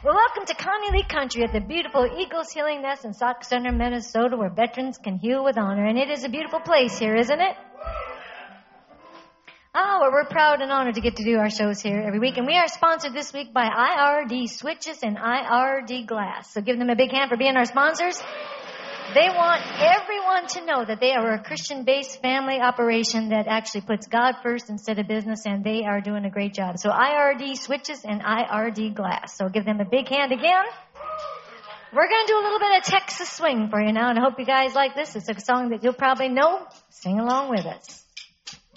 Well, welcome to Connie Lee Country at the beautiful Eagles Healing Nest in Sauk Center, Minnesota, where veterans can heal with honor. And it is a beautiful place here, isn't it? Oh, well, we're proud and honored to get to do our shows here every week. And we are sponsored this week by IRD Switches and IRD Glass. So give them a big hand for being our sponsors. They want everyone to know that they are a Christian-based family operation that actually puts God first instead of business, and they are doing a great job. So IRD Switches and IRD Glass. So give them a big hand again. We're going to do a little bit of Texas swing for you now, and I hope you guys like this. It's a song that you'll probably know. Sing along with us.